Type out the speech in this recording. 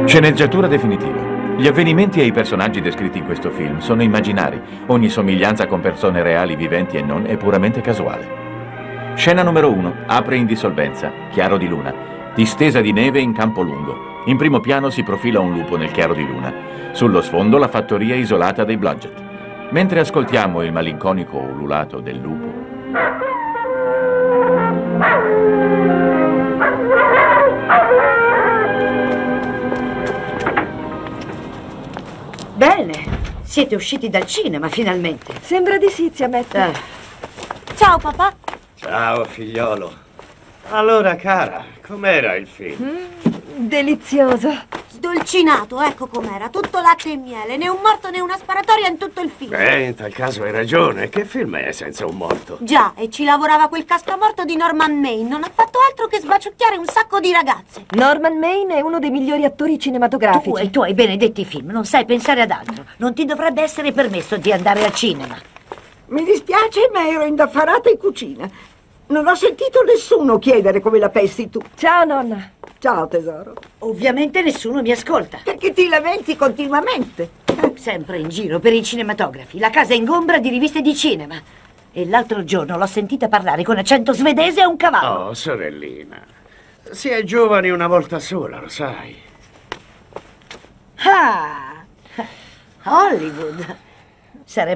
Sceneggiatura definitiva. Gli avvenimenti e i personaggi descritti in questo film sono immaginari. Ogni somiglianza con persone reali, viventi e non, è puramente casuale. Scena numero 1. Apre in dissolvenza. Chiaro di luna. Distesa di neve in campo lungo. In primo piano si profila un lupo nel chiaro di luna. Sullo sfondo la fattoria isolata dei Blodgett. Mentre ascoltiamo il malinconico ululato del lupo... Bene, siete usciti dal cinema finalmente. Sembra di sì, zia Metta. Ciao papà. Ciao figliolo. Allora cara, com'era il film? Delizioso. Sdolcinato, ecco com'era. Tutto latte e miele, né un morto né una sparatoria in tutto il film. In tal caso hai ragione. Che film è senza un morto? Già, e ci lavorava quel cascamorto di Norman Maine. Non ha fatto altro che sbaciucchiare un sacco di ragazze. Norman Maine è uno dei migliori attori cinematografici. Tu e i tuoi benedetti film, non sai pensare ad altro. Non ti dovrebbe essere permesso di andare al cinema. Mi dispiace, ma ero indaffarata in cucina. Non ho sentito nessuno chiedere come la pensi tu. Ciao, nonna. Ciao, tesoro. Ovviamente nessuno mi ascolta. Perché ti lamenti continuamente. Sempre in giro per i cinematografi. La casa è ingombra di riviste di cinema. E l'altro giorno l'ho sentita parlare con accento svedese a un cavallo. Oh, sorellina. Si è giovani una volta sola, lo sai. Ah! Hollywood. Sarebbe